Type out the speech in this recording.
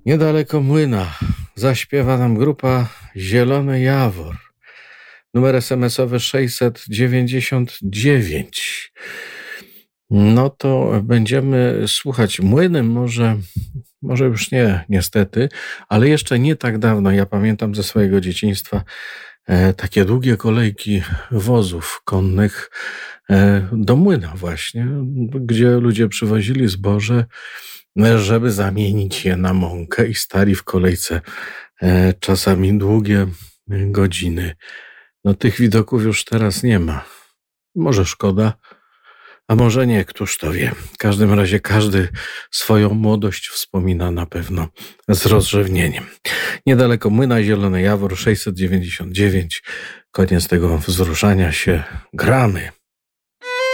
Niedaleko Młyna zaśpiewa nam grupa Zielony Jawor. Numer SMS-owy 699. No to będziemy słuchać Młynem, może już nie, niestety, ale jeszcze nie tak dawno, ja pamiętam ze swojego dzieciństwa takie długie kolejki wozów konnych do Młyna właśnie, gdzie ludzie przywozili zboże, żeby zamienić je na mąkę i stali w kolejce czasami długie godziny. No tych widoków już teraz nie ma. Może szkoda, a może nie, któż to wie. W każdym razie każdy swoją młodość wspomina na pewno z rozrzewnieniem. Niedaleko Młyna, Zielony Jawor, 699. Koniec tego wzruszania się. Gramy.